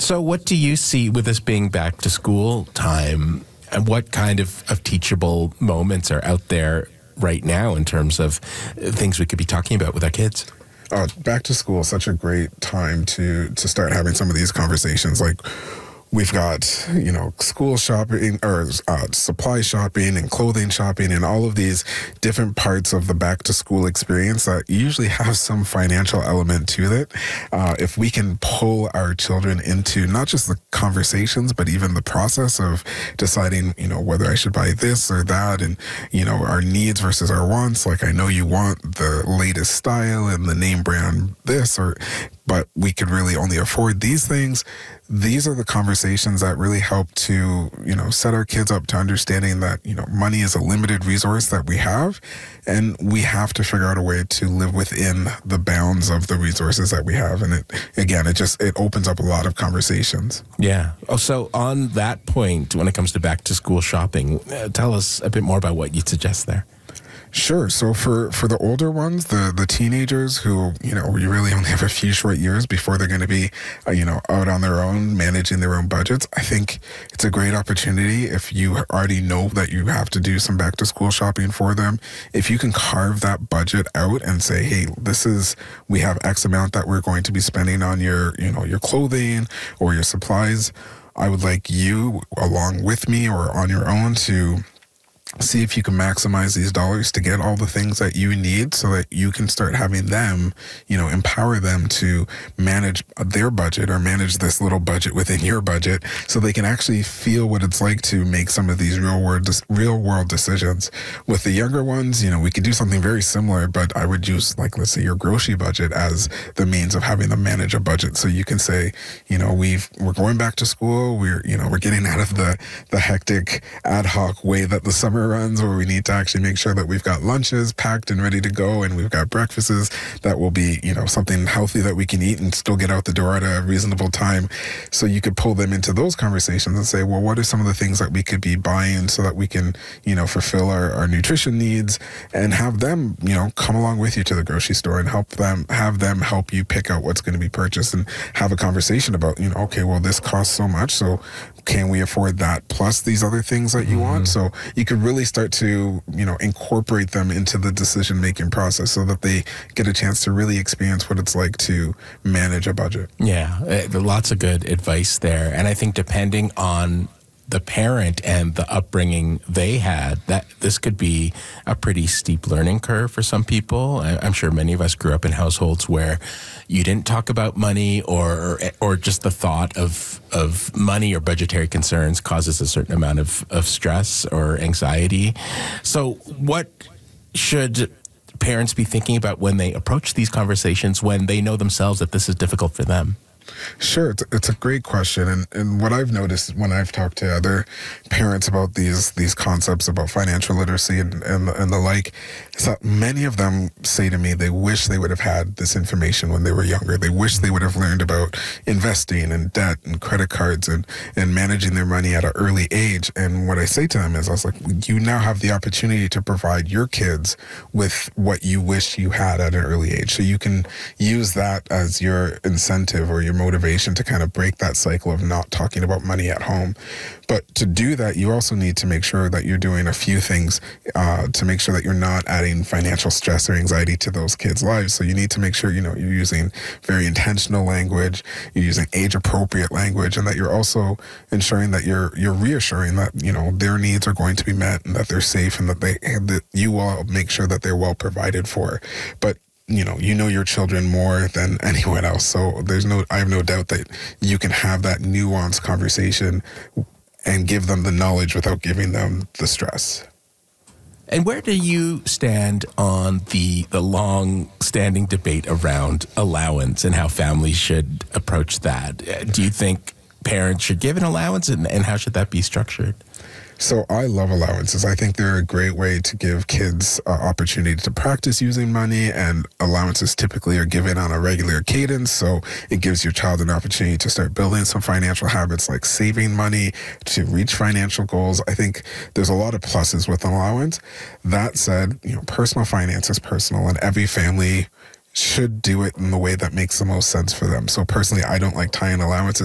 So what do you see with this being back to school time, and what kind of teachable moments are out there right now in terms of things we could be talking about with our kids? Back to school is such a great time to start having some of these conversations. Like, we've got, school shopping or supply shopping and clothing shopping and all of these different parts of the back to school experience that usually have some financial element to it. If we can pull our children into not just the conversations, but even the process of deciding, whether I should buy this or that, and, our needs versus our wants. Like, I know you want the latest style and the name brand this, but we could really only afford these things. These are the conversations that really help to, set our kids up to understanding that, money is a limited resource that we have, and we have to figure out a way to live within the bounds of the resources that we have. And it opens up a lot of conversations. Yeah. Oh, so on that point, when it comes to back to school shopping, tell us a bit more about what you'd suggest there. Sure. So for the older ones, the teenagers who, you really only have a few short years before they're going to be, out on their own, managing their own budgets, I think it's a great opportunity if you already know that you have to do some back to school shopping for them. If you can carve that budget out and say, hey, we have X amount that we're going to be spending on your clothing or your supplies. I would like you, along with me or on your own, to see if you can maximize these dollars to get all the things that you need so that you can start having them, empower them to manage their budget or manage this little budget within your budget so they can actually feel what it's like to make some of these real world decisions. With the younger ones, we could do something very similar, but I would use, like, let's say your grocery budget as the means of having them manage a budget. So you can say, we're going back to school. We're getting out of the hectic ad hoc way that the summer runs, where we need to actually make sure that we've got lunches packed and ready to go, and we've got breakfasts that will be, something healthy that we can eat and still get out the door at a reasonable time. So you could pull them into those conversations and say, well, what are some of the things that we could be buying so that we can, fulfill our nutrition needs, and have them, come along with you to the grocery store and have them help you pick out what's going to be purchased, and have a conversation about, okay, well, this costs so much, so can we afford that plus these other things that you want? So you could really start to, incorporate them into the decision-making process so that they get a chance to really experience what it's like to manage a budget. Yeah, lots of good advice there. And I think depending on the parent and the upbringing they had, that this could be a pretty steep learning curve for some people. I'm sure many of us grew up in households where you didn't talk about money, or just the thought of money or budgetary concerns causes a certain amount of stress or anxiety. So what should parents be thinking about when they approach these conversations, when they know themselves that this is difficult for them? Sure, it's a great question, and what I've noticed when I've talked to other parents about these concepts about financial literacy and the like, is that many of them say to me they wish they would have had this information when they were younger. They wish they would have learned about investing and debt and credit cards and managing their money at an early age. And what I say to them is, I was like, you now have the opportunity to provide your kids with what you wish you had at an early age. So you can use that as your incentive or your motivation to kind of break that cycle of not talking about money at home. But to do that, you also need to make sure that you're doing a few things to make sure that you're not adding financial stress or anxiety to those kids' lives. So you need to make sure, you're using very intentional language, you're using age-appropriate language, and that you're also ensuring that you're reassuring that, their needs are going to be met and that they're safe, and that you will make sure that they're well provided for. But you know your children more than anyone else. So I have no doubt that you can have that nuanced conversation and give them the knowledge without giving them the stress. And where do you stand on the long-standing debate around allowance and how families should approach that? Do you think parents should give an allowance, and how should that be structured? So I love allowances. I think they're a great way to give kids opportunity to practice using money, and allowances typically are given on a regular cadence. So it gives your child an opportunity to start building some financial habits like saving money to reach financial goals. I think there's a lot of pluses with an allowance. That said, personal finance is personal, and every family should do it in the way that makes the most sense for them. So personally, I don't like tying allowances